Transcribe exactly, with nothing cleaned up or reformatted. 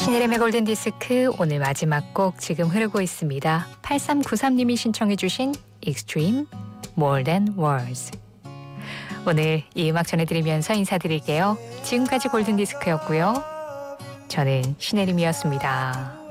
신혜림의 골든디스크 오늘 마지막 곡 지금 흐르고 있습니다. 팔삼구삼 님이 신청해 주신 Extreme More Than Words. 오늘 이 음악 전해드리면서 인사드릴게요. 지금까지 골든디스크였고요. 저는 신혜림이었습니다.